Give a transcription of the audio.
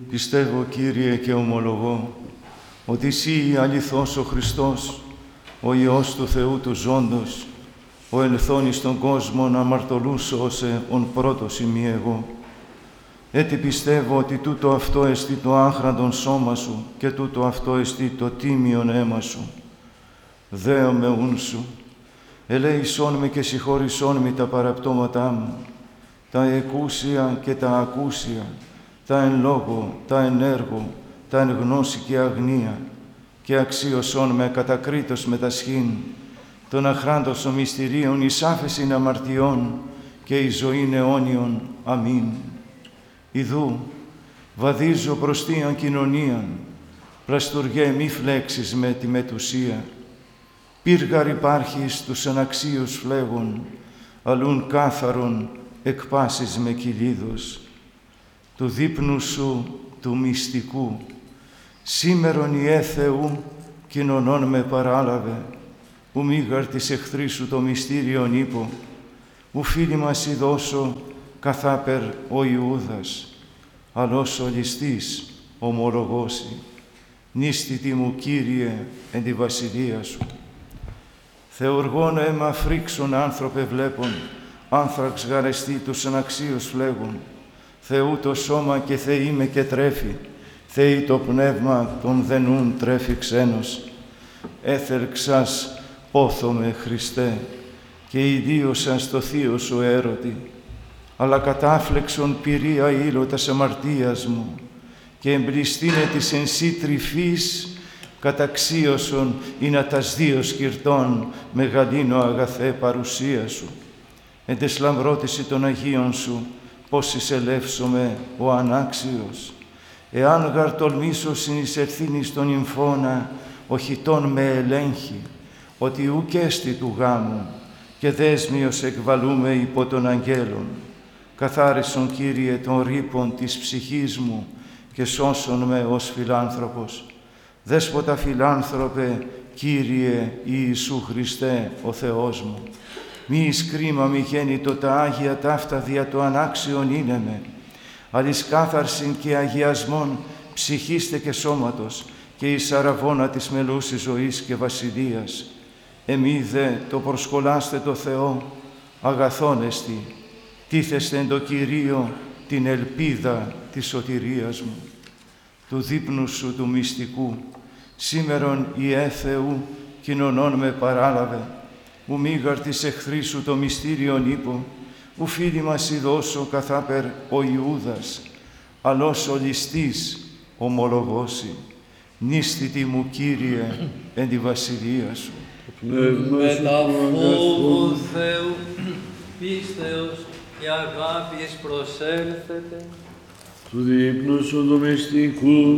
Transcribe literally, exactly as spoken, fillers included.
Πιστεύω, Κύριε, και ομολογώ ότι Εσύ αληθώς ο Χριστός, ο Υιός του Θεού του Ζώντος, ο ελθόν εις τον κόσμο να αμαρτωλούσωσε ον πρώτος ημί εγώ. Έτσι πιστεύω ότι τούτο αυτό εστί το άχραντον σώμα Σου και τούτο αυτό εστί το τίμιον αίμα Σου. Δέομαι ούν Σου, ελέησόν με και συγχώρησόν με τα παραπτώματά μου, τα εκούσια και τα ακούσια, τα εν λόγω, τα εν έργο, τα εν γνώση και αγνία, και αξίωσόν με κατακρίτως με τα σχήν, των αχράντος των μυστηρίων εις άφεσιν αμαρτιών και εις ζωήν αιώνιον. Αμήν. Ιδού, βαδίζω προς τίαν κοινωνίαν, πλαστουργέ μη φλέξεις με τη μετουσία. Πύργαρ υπάρχεις τους αναξίους φλέγων, αλλούν κάθαρον εκπάσεις με κυλίδος. Του δείπνου Σου, του μυστικού, σήμερον Ιε Θεού, κοινωνών με παράλαβε, ου μήγαρ της εχθρής Σου το μυστήριον ύπο, ου φίλοι μας ειδώσω, καθάπερ ο Ιούδας, αλλός ο ληστής ομολογώσει, νίστητη μου, Κύριε, εν τη βασιλεία Σου. Θεοργών αίμα φρίξον άνθρωπε βλέπων, άνθραξ γαρεστή τους αναξίους φλέγων, Θεού το σώμα και Θεή με και τρέφει, Θεή το πνεύμα των δενούν τρέφει ξένος. Έθελξας πόθομαι, Χριστέ, και ιδίωσας το θείο Σου έρωτη, αλλά κατάφλεξον πυρία ήλωτας αμαρτίας μου, και εμπληστήνε της εν Σύ τρυφής, καταξίωσον είναι τας δύο σκυρτών μεγαλύνω αγαθέ παρουσία Σου. Εν τες λαμπρότηση των Αγίων Σου, πώς εισελεύσομαι ο ανάξιος. Εάν γαρ τολμήσω συνεισερθήν εις τον υμφώνα, ο χιτών με ελέγχει, ότι ουκ έστι του γάμου, και δέσμιος εκβαλούμε υπό των αγγέλων. Καθάρισον, Κύριε, των ρήπων της ψυχής μου και σώσον με ως φιλάνθρωπος. Δέσποτα φιλάνθρωπε, Κύριε Ιησού Χριστέ, ο Θεός μου. Μη εις κρίμα μη γέννητο τα Άγια ταύτα δια το ανάξιον είναι με, αλλης κάθαρσιν και αγιασμόν ψυχίστε και σώματος και εις αραβώνα της μελούσης ζωής και βασιλείας. Εμεί δε το προσκολάστε το Θεό, αγαθόνεστη, τίθεστε εν το Κυρίο την ελπίδα της σωτηρίας μου. Του δείπνου Σου του μυστικού, σήμερον Ιε Θεού, κοινωνών με παράλαβε, ου μήγαρ της εχθρής Σου το μυστήριον ύπο, ου φίλοι μας ειδώσω καθάπερ ο Ιούδας, αλλός ο ληστής ομολογώσει, νίστητη μου, Κύριε, εν τη βασιλεία Σου. Με τα φόβου Θεού, πίστεως και αγάπης προσέλθετε, του δείπνου Σου του μυστικού,